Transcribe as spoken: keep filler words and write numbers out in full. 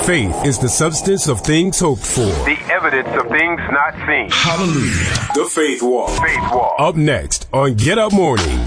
Faith is the substance of things hoped for. The evidence of things not seen. Hallelujah. The Faith Walk. Faith Walk. Up next on Get Up Mornings.